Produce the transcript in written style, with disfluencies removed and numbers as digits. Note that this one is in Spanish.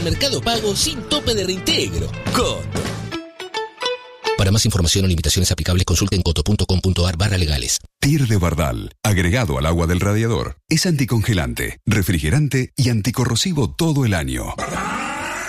Mercado Pago sin tope de reintegro. Coto. Para más información o limitaciones aplicables, consulten coto.com.ar/legales. TIR de Bardal, agregado al agua del radiador, es anticongelante, refrigerante y anticorrosivo todo el año.